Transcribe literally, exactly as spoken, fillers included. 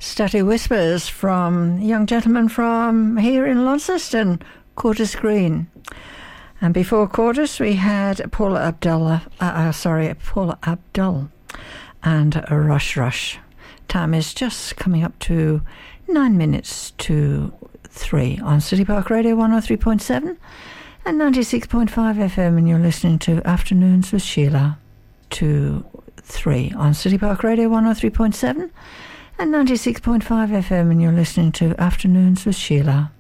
Statty Whispers from a young gentleman from here in Launceston, Curtis Green. And before Curtis, we had Paula Abdullah, uh, uh, sorry, Paula Abdul and Rush Rush. Time is just coming up to nine minutes to three on City Park Radio one oh three point seven and ninety-six point five F M, and you're listening to Afternoons with Sheila. To three on City Park Radio one oh three point seven and ninety-six point five F M, and you're listening to Afternoons with Sheila.